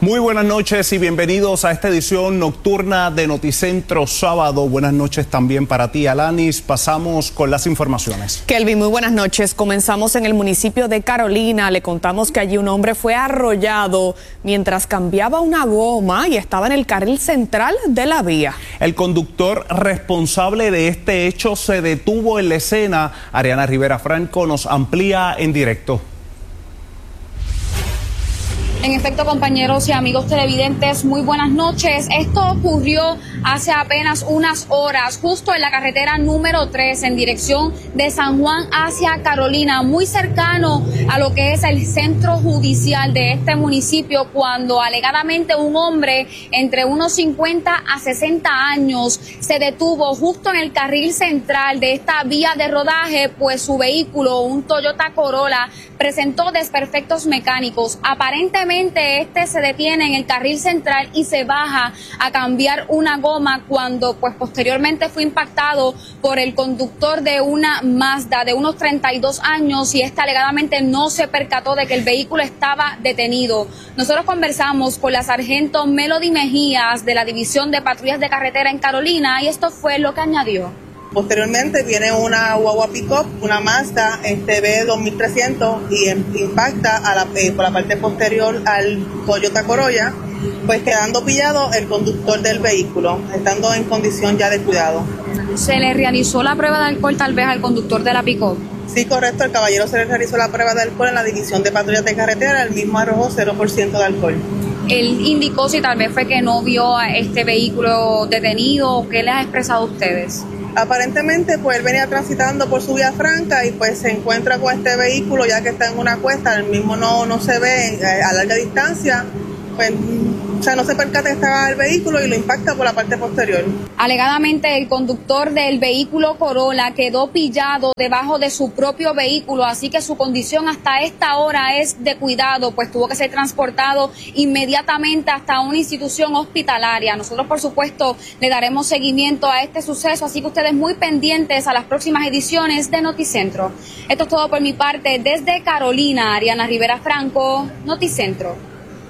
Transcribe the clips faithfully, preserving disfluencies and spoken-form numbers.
Muy buenas noches y bienvenidos a esta edición nocturna de Noticentro Sábado. Buenas noches también para ti, Alanis. Pasamos con las informaciones. Kelvin, muy buenas noches. Comenzamos en el municipio de Carolina. Le contamos que allí un hombre fue arrollado mientras cambiaba una goma y estaba en el carril central de la vía. El conductor responsable de este hecho se detuvo en la escena. Ariana Rivera Franco nos amplía en directo. En efecto, compañeros y amigos televidentes, muy buenas noches. Esto ocurrió hace apenas unas horas, justo en la carretera número tres, en dirección de San Juan hacia Carolina, muy cercano a lo que es el centro judicial de este municipio, cuando alegadamente un hombre entre unos cincuenta a sesenta años se detuvo justo en el carril central de esta vía de rodaje, pues su vehículo, un Toyota Corolla, presentó desperfectos mecánicos. Aparentemente este se detiene en el carril central y se baja a cambiar una goma cuando pues posteriormente fue impactado por el conductor de una Mazda de unos treinta y dos años, y este alegadamente no se percató de que el vehículo estaba detenido. Nosotros conversamos con la sargento Melody Mejías de la División de Patrullas de Carretera en Carolina y esto fue lo que añadió. Posteriormente viene una guagua pick-up, una Mazda este B dos mil trescientos, y impacta a la, eh, por la parte posterior al Toyota Corolla, pues quedando pillado el conductor del vehículo, estando en condición ya de cuidado. ¿Se le realizó la prueba de alcohol tal vez al conductor de la pick-up? Sí, correcto, el caballero se le realizó la prueba de alcohol en la División de Patrullas de Carretera, el mismo arrojó cero por ciento de alcohol. Él indicó si tal vez fue que no vio a este vehículo detenido, o qué les ha expresado a ustedes. Aparentemente, pues él venía transitando por su vía franca y pues se encuentra con este vehículo, ya que está en una cuesta, el mismo no, no se ve eh, a larga distancia, pues o sea, no se percata que estaba el vehículo y lo impacta por la parte posterior. Alegadamente el conductor del vehículo Corolla quedó pillado debajo de su propio vehículo, así que su condición hasta esta hora es de cuidado, pues tuvo que ser transportado inmediatamente hasta una institución hospitalaria. Nosotros, por supuesto, le daremos seguimiento a este suceso, así que ustedes muy pendientes a las próximas ediciones de Noticentro. Esto es todo por mi parte. Desde Carolina, Ariana Rivera Franco, Noticentro.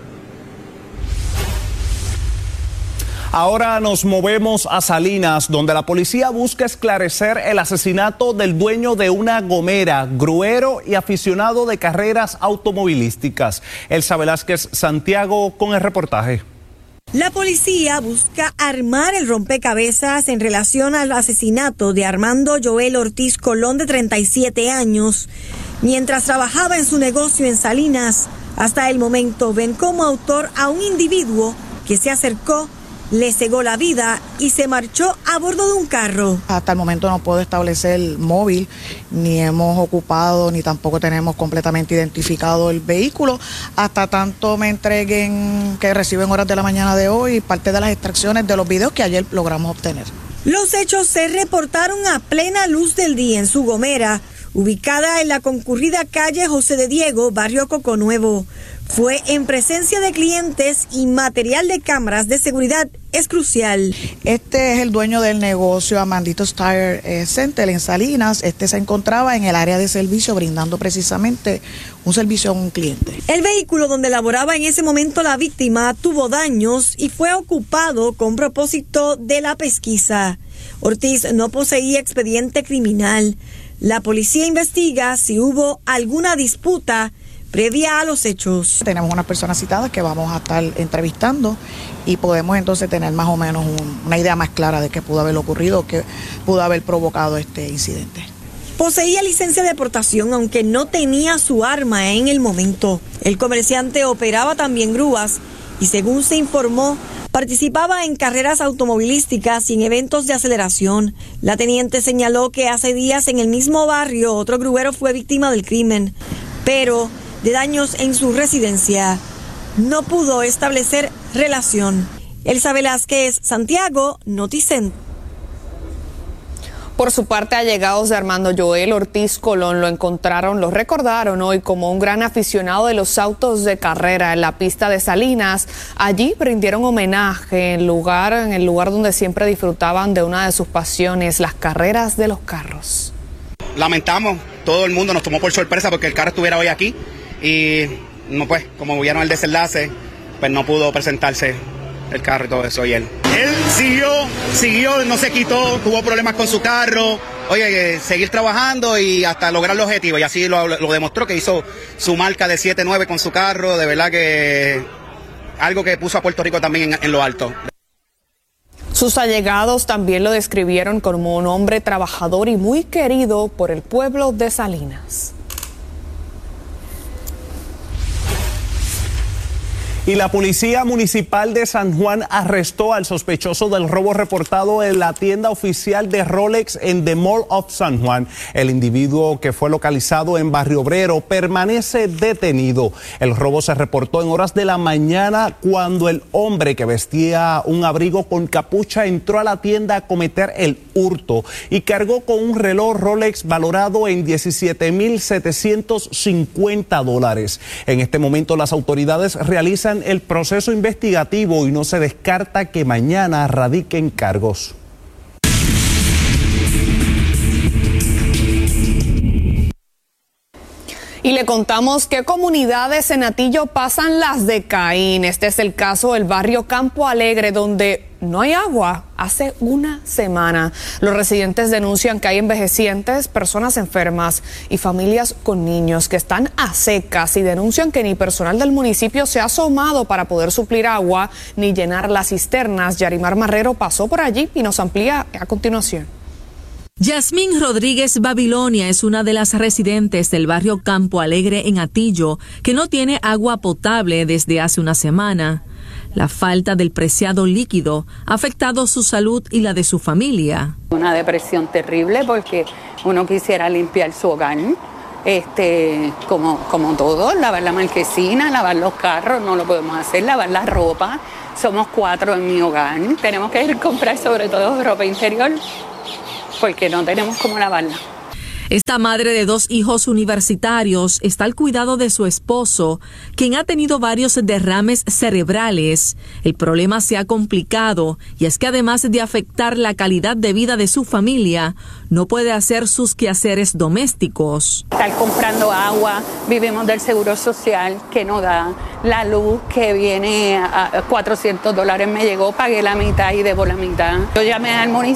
Ahora nos movemos a Salinas, donde la policía busca esclarecer el asesinato del dueño de una gomera, gruero y aficionado de carreras automovilísticas. Elsa Velázquez Santiago con el reportaje. La policía busca armar el rompecabezas en relación al asesinato de Armando Joel Ortiz Colón, de treinta y siete años, mientras trabajaba en su negocio en Salinas. Hasta el momento ven como autor a un individuo que se acercó, le cegó la vida y se marchó a bordo de un carro. Hasta el momento no puedo establecer el móvil, ni hemos ocupado, ni tampoco tenemos completamente identificado el vehículo, hasta tanto me entreguen, que reciben horas de la mañana de hoy, parte de las extracciones de los videos que ayer logramos obtener. Los hechos se reportaron a plena luz del día en su gomera, ubicada en la concurrida calle José de Diego, barrio Coconuevo. Fue en presencia de clientes y material de cámaras de seguridad es crucial. Este es el dueño del negocio Amanditos Tire eh, Center en Salinas. Este se encontraba en el área de servicio brindando precisamente un servicio a un cliente. El vehículo donde laboraba en ese momento la víctima tuvo daños y fue ocupado con propósito de la pesquisa. Ortiz no poseía expediente criminal. La policía investiga si hubo alguna disputa previa a los hechos. Tenemos unas personas citadas que vamos a estar entrevistando y podemos entonces tener más o menos un, una idea más clara de qué pudo haber ocurrido, qué pudo haber provocado este incidente. Poseía licencia de portación, aunque no tenía su arma en el momento. El comerciante operaba también grúas y, según se informó, participaba en carreras automovilísticas y en eventos de aceleración. La teniente señaló que hace días en el mismo barrio otro gruero fue víctima del crimen, pero de daños en su residencia. No pudo establecer relación. Elsa Velázquez Santiago, Noticentro. Por su parte, allegados de Armando Joel Ortiz Colón lo encontraron, lo recordaron hoy como un gran aficionado de los autos de carrera en la pista de Salinas. Allí rindieron homenaje en, lugar, en el lugar donde siempre disfrutaban de una de sus pasiones, las carreras de los carros. Lamentamos, todo el mundo nos tomó por sorpresa porque el carro estuviera hoy aquí y no, pues como vieron el desenlace, pues no pudo presentarse el carro y todo eso. Y él, él siguió, siguió, no se quitó, tuvo problemas con su carro. Oye, seguir trabajando y hasta lograr el objetivo. Y así lo, lo demostró, que hizo su marca de siete nueve con su carro. De verdad que algo que puso a Puerto Rico también en, en lo alto. Sus allegados también lo describieron como un hombre trabajador y muy querido por el pueblo de Salinas. Y la Policía Municipal de San Juan arrestó al sospechoso del robo reportado en la tienda oficial de Rolex en The Mall of San Juan. El individuo, que fue localizado en Barrio Obrero, permanece detenido. El robo se reportó en horas de la mañana cuando el hombre, que vestía un abrigo con capucha, entró a la tienda a cometer el hurto y cargó con un reloj Rolex valorado en diecisiete mil setecientos cincuenta dólares. En este momento las autoridades realizan el proceso investigativo y no se descarta que mañana radiquen cargos. Y le contamos qué comunidades en Atillo pasan las de Caín. Este es el caso del barrio Campo Alegre, donde no hay agua hace una semana. Los residentes denuncian que hay envejecientes, personas enfermas y familias con niños que están a secas, y denuncian que ni personal del municipio se ha asomado para poder suplir agua ni llenar las cisternas. Yarimar Marrero pasó por allí y nos amplía a continuación. Yasmín Rodríguez Babilonia es una de las residentes del barrio Campo Alegre en Atillo, que no tiene agua potable desde hace una semana. La falta del preciado líquido ha afectado su salud y la de su familia. Una depresión terrible, porque uno quisiera limpiar su hogar, este, como, como todo, lavar la marquesina, lavar los carros, no lo podemos hacer, lavar la ropa. Somos cuatro en mi hogar, tenemos que ir a comprar sobre todo ropa interior, porque no tenemos cómo lavarla. Esta madre de dos hijos universitarios está al cuidado de su esposo, quien ha tenido varios derrames cerebrales. El problema se ha complicado, y es que además de afectar la calidad de vida de su familia, no puede hacer sus quehaceres domésticos. Estar comprando agua, vivimos del seguro social que no da, la luz que viene a cuatrocientos dólares me llegó, pagué la mitad y debo la mitad. Yo llamé al municipio